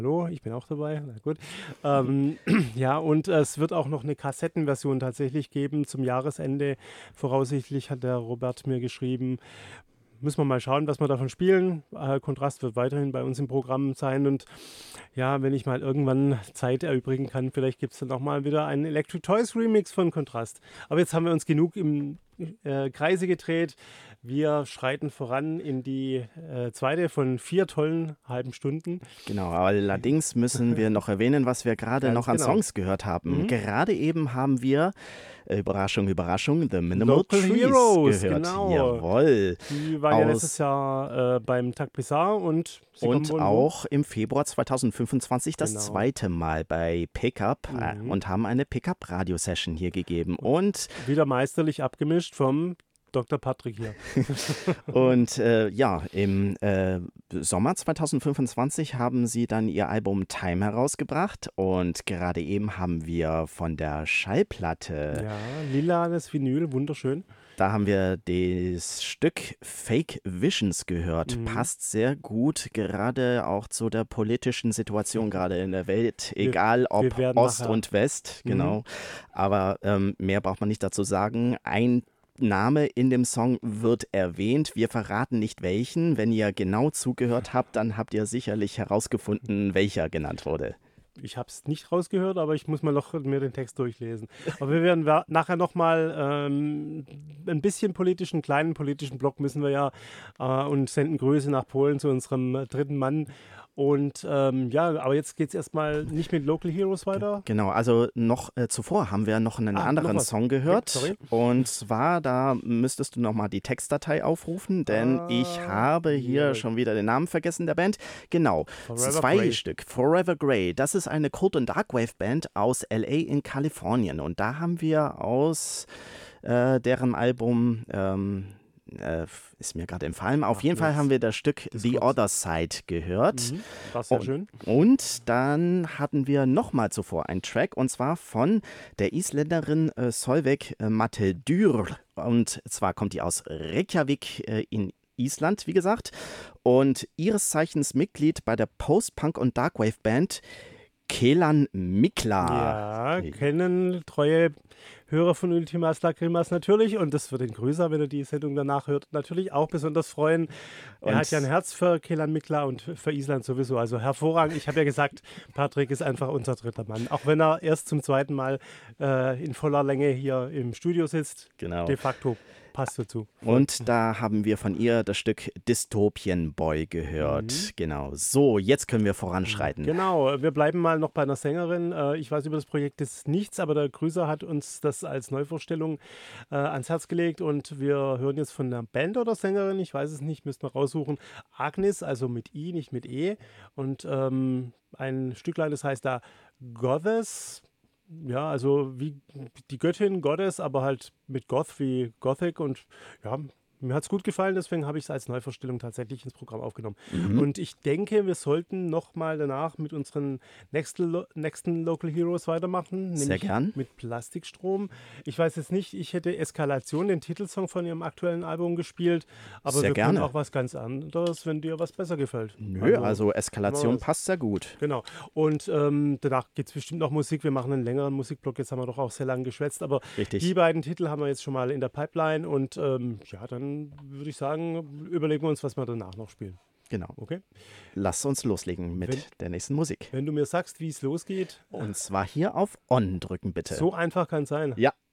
Hallo, ich bin auch dabei. Na gut. Ähm, ja, und es wird auch noch eine Kassettenversion tatsächlich geben zum Jahresende. Voraussichtlich hat der Robert mir geschrieben. Müssen wir mal schauen, was wir davon spielen. Kontrast wird weiterhin bei uns im Programm sein. Und ja, wenn ich mal irgendwann Zeit erübrigen kann, vielleicht gibt es dann auch mal wieder einen Electric Toys Remix von Kontrast. Aber jetzt haben wir uns genug im Kreise gedreht. Wir schreiten voran in die zweite von 4 tollen halben Stunden. Genau, allerdings müssen wir noch erwähnen, was wir gerade Ganz noch an genau. Songs gehört haben. Mhm. Gerade eben haben wir, Überraschung, Überraschung, The Minimal Local Trees Heroes, gehört. genau. Jawohl. Die waren ja letztes Jahr beim Tag Bizarre und sie kommen Und wohl auch im Februar 2025 das Genau. zweite Mal bei Pickup und haben eine Pickup-Radio-Session hier gegeben. Und wieder meisterlich abgemischt vom Dr. Patrick hier. Und im Sommer 2025 haben sie dann ihr Album Time herausgebracht und gerade eben haben wir von der Schallplatte, Ja, lilanes Vinyl, wunderschön. da haben wir das Stück Fake Visions gehört. Passt sehr gut, gerade auch zu der politischen Situation gerade in der Welt, egal ob wir werden Ost nachher- und West, genau. Aber mehr braucht man nicht dazu sagen. Ein Name in dem Song wird erwähnt. Wir verraten nicht welchen. Wenn ihr genau zugehört habt, dann habt ihr sicherlich herausgefunden, welcher genannt wurde. Ich habe es nicht rausgehört, aber ich muss mal noch mir den Text durchlesen. Aber wir werden nachher nochmal ein bisschen einen kleinen politischen Block müssen wir ja und senden Grüße nach Polen zu unserem dritten Mann. Und aber jetzt geht es erstmal nicht mit Local Heroes weiter. Genau, also noch zuvor haben wir noch einen anderen noch was. Song gehört. Okay, sorry. Und zwar, da müsstest du nochmal die Textdatei aufrufen, denn ich habe hier jawohl. schon wieder den Namen vergessen der Band. Genau, Forever 2 Grey. Stück. Forever Grey, das ist eine Cold- und Darkwave-Band aus LA in Kalifornien. Und da haben wir aus deren Album... ist mir gerade entfallen. Auf jeden Fall haben wir das Stück The kurz. Other Side gehört. Das ist sehr schön. Und dann hatten wir nochmal zuvor einen Track und zwar von der Isländerin Solveig Matheldur. Und zwar kommt die aus Reykjavik in Island, wie gesagt. Und ihres Zeichens Mitglied bei der Post-Punk- und Darkwave-Band Kelan Mikla. Ja, kennen treue Hörer von Ultimas Lacrimas natürlich und das wird den Grüßer, wenn er die Sendung danach hört, natürlich auch besonders freuen. Er Und- hat ja ein Herz für Kelan Mikla und für Island sowieso, also hervorragend. Ich habe ja gesagt, Patrick ist einfach unser dritter Mann, auch wenn er erst zum zweiten Mal in voller Länge hier im Studio sitzt. Genau. De facto passt dazu. Und da haben wir von ihr das Stück Dystopian Boy gehört. Genau. So, jetzt können wir voranschreiten. Genau, wir bleiben mal noch bei einer Sängerin. Ich weiß über das Projekt jetzt nichts, aber der Grüßer hat uns das als Neuvorstellung ans Herz gelegt und wir hören jetzt von einer Band oder Sängerin, ich weiß es nicht, müssten wir raussuchen. Agnes, also mit I, nicht mit E. Und ein Stücklein, das heißt da Goddess. Ja, also wie die Göttin, Goddess, aber halt mit Goth wie Gothic und ja, mir hat es gut gefallen, deswegen habe ich es als Neuvorstellung tatsächlich ins Programm aufgenommen. Und ich denke, wir sollten nochmal danach mit unseren nächsten Local Heroes weitermachen. Sehr nämlich gern. Mit Plastikstrom. Ich weiß jetzt nicht, ich hätte Eskalation, den Titelsong von ihrem aktuellen Album gespielt, aber Sehr wir können gerne. auch was ganz anderes, wenn dir was besser gefällt. Nö, also Eskalation das- passt sehr gut. Genau. Und danach gibt es bestimmt noch Musik. Wir machen einen längeren Musikblock. Jetzt haben wir doch auch sehr lange geschwätzt. Aber Richtig. die beiden Titel haben wir jetzt schon mal in der Pipeline. Und ja, dann würde ich sagen, überlegen wir uns, was wir danach noch spielen. Genau. Okay? Lass uns loslegen mit Wenn- der nächsten Musik. Wenn du mir sagst, wie es losgeht, Und zwar hier auf On drücken, bitte. so einfach kann es sein. Ja.